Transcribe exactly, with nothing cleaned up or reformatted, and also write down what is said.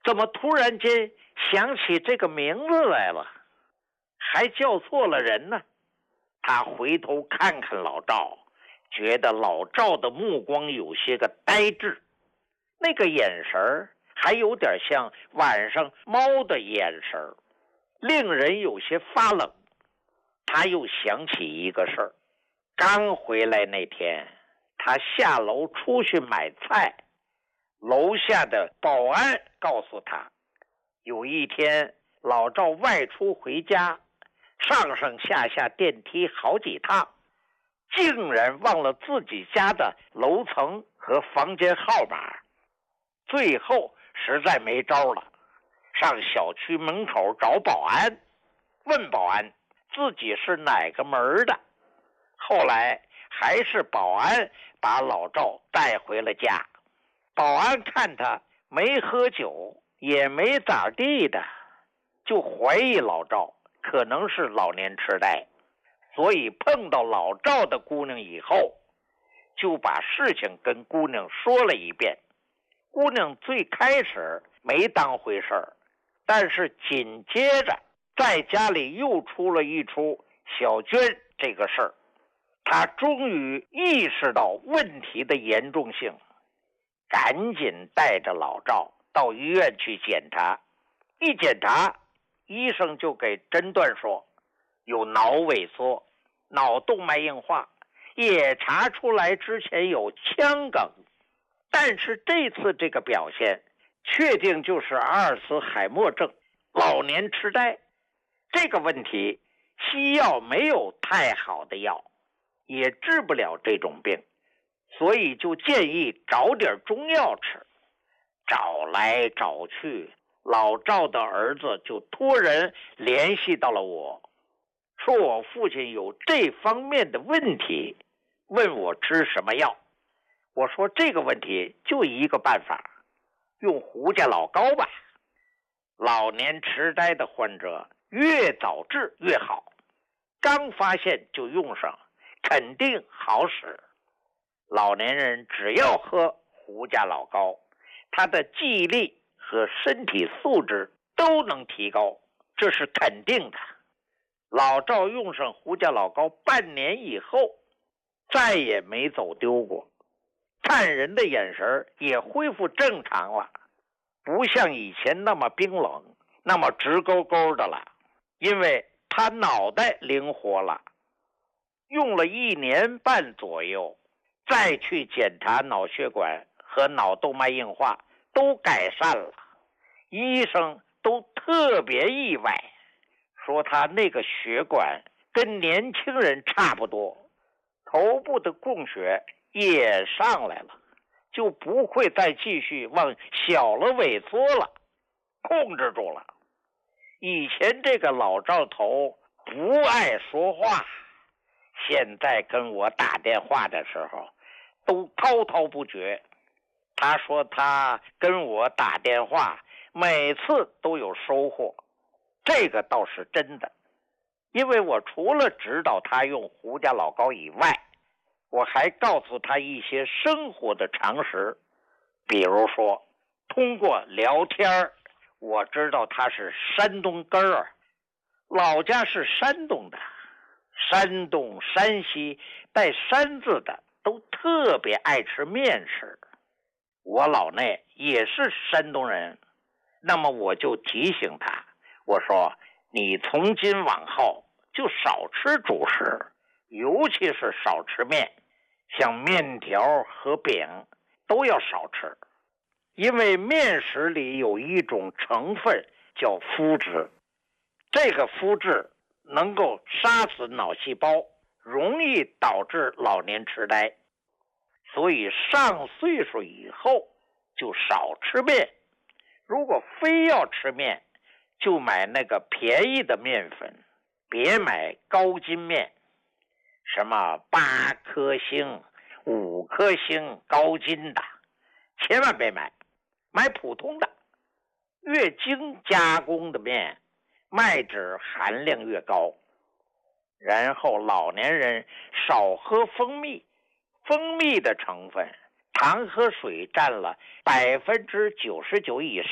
怎么突然间想起这个名字来了，还叫错了人呢？他回头看看老赵，觉得老赵的目光有些个呆滞，那个眼神还有点像晚上猫的眼神，令人有些发冷。他又想起一个事儿，刚回来那天，他下楼出去买菜，楼下的保安告诉他，有一天老赵外出回家，上上下下电梯好几趟，竟然忘了自己家的楼层和房间号码。最后实在没招了，上小区门口找保安，问保安自己是哪个门的。后来还是保安把老赵带回了家。保安看他没喝酒，也没咋地的，就怀疑老赵可能是老年痴呆，所以碰到老赵的姑娘以后，就把事情跟姑娘说了一遍。姑娘最开始没当回事儿，但是紧接着在家里又出了一出小娟这个事儿，她终于意识到问题的严重性，赶紧带着老赵到医院去检查。一检查，医生就给诊断说有脑萎缩、脑动脉硬化，也查出来之前有腔梗。但是这次这个表现确定就是阿尔茨海默症、老年痴呆。这个问题西药没有太好的药，也治不了这种病，所以就建议找点中药吃。找来找去，老赵的儿子就托人联系到了我，说我父亲有这方面的问题，问我吃什么药。我说这个问题就一个办法，用胡家老膏吧。老年痴呆的患者越早治越好，刚发现就用上，肯定好使。老年人只要喝胡家老膏，他的记忆力和身体素质都能提高，这是肯定的。老赵用上胡家老膏半年以后，再也没走丢过，看人的眼神也恢复正常了，不像以前那么冰冷，那么直勾勾的了，因为他脑袋灵活了。用了一年半左右，再去检查脑血管和脑动脉硬化都改善了，医生都特别意外，说他那个血管跟年轻人差不多，头部的供血也上来了，就不会再继续往小了萎缩了，控制住了。以前这个老赵头不爱说话，现在跟我打电话的时候都滔滔不绝。他说他跟我打电话每次都有收获，这个倒是真的。因为我除了指导他用胡家老膏以外，我还告诉他一些生活的常识，比如说通过聊天，我知道他是山东根儿，老家是山东的，山东、山西带山字的都特别爱吃面食。我老内也是山东人，那么我就提醒他，我说你从今往后就少吃主食，尤其是少吃面，像面条和饼都要少吃，因为面食里有一种成分叫麸质，这个麸质能够杀死脑细胞，容易导致老年痴呆，所以上岁数以后就少吃面。如果非要吃面，就买那个便宜的面粉，别买高筋面，什么八颗星、五颗星高筋的，千万别买，买普通的。越精加工的面，麦质含量越高。然后老年人少喝蜂蜜，蜂蜜的成分，糖和水占了百分之九十九以